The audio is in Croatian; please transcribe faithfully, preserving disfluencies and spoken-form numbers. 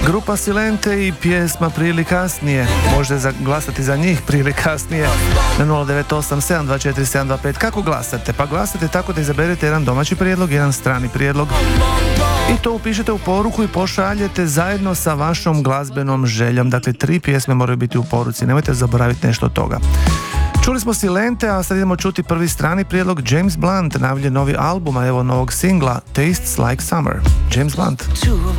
Grupa Silente i pjesma Prije ili kasnije. Možete glasati za njih prije ili kasnije na nula devet osam sedam dva četiri sedam dva pet. Kako glasate? Pa glasate tako da izaberete jedan domaći prijedlog, jedan strani prijedlog i to upišete u poruku i pošaljete zajedno sa vašom glazbenom željom. Dakle, tri pjesme moraju biti u poruci, nemojte zaboraviti nešto od toga. Čuli smo Silente, a sad idemo čuti prvi strani prijedlog. James Blunt najavljuje novi album, a evo novog singla Tastes Like Summer. James Blunt. Two of